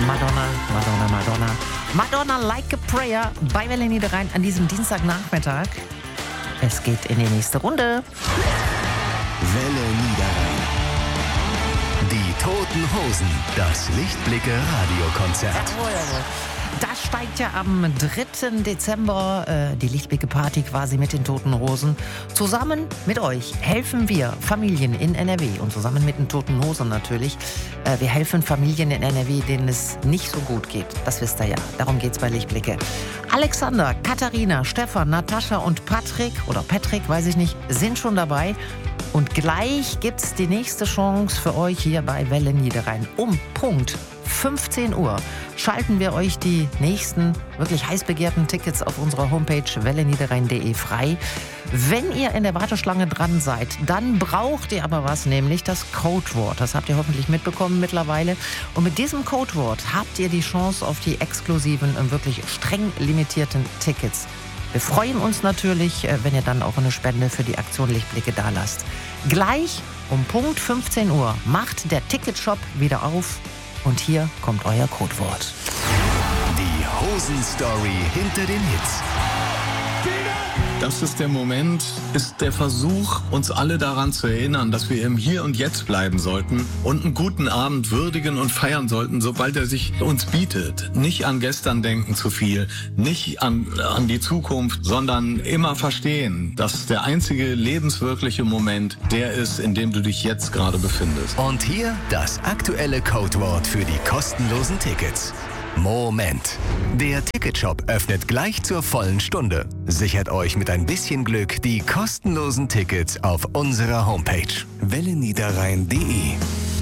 Madonna, Madonna, Madonna. Madonna Like a Prayer bei Welle Niederrhein an diesem Dienstagnachmittag. Es geht in die nächste Runde. Welle Niederrhein. Die Toten Hosen, das Lichtblicke-Radiokonzert. Da steigt ja am 3. Dezember die Lichtblicke-Party quasi mit den Toten Hosen. Zusammen mit euch helfen wir Familien in NRW und zusammen mit den Toten Hosen natürlich. Wir helfen Familien in NRW, denen es nicht so gut geht. Das wisst ihr ja. Darum geht's bei Lichtblicke. Alexander, Katharina, Stefan, Natascha und Patrick, weiß ich nicht, sind schon dabei. Und gleich gibt's die nächste Chance für euch hier bei Welle Niederrhein. Um Punkt 15 Uhr schalten wir euch die nächsten wirklich heiß begehrten Tickets auf unserer Homepage welleniederrhein.de frei. Wenn ihr in der Warteschlange dran seid, dann braucht ihr aber was, nämlich das Codewort. Das habt ihr hoffentlich mitbekommen mittlerweile. Und mit diesem Codewort habt ihr die Chance auf die exklusiven und wirklich streng limitierten Tickets. Wir freuen uns natürlich, wenn ihr dann auch eine Spende für die Aktion Lichtblicke dalasst. Gleich um Punkt 15 Uhr macht der Ticketshop wieder auf. Und hier kommt euer Codewort. Die Hosen-Story hinter den Hits. Das ist der Moment, ist der Versuch, uns alle daran zu erinnern, dass wir im Hier und Jetzt bleiben sollten und einen guten Abend würdigen und feiern sollten, sobald er sich uns bietet. Nicht an gestern denken zu viel, nicht an die Zukunft, sondern immer verstehen, dass der einzige lebenswirkliche Moment der ist, in dem du dich jetzt gerade befindest. Und hier das aktuelle Codewort für die kostenlosen Tickets. Moment. Der Ticketshop öffnet gleich zur vollen Stunde. Sichert euch mit ein bisschen Glück die kostenlosen Tickets auf unserer Homepage welleniederrhein.de.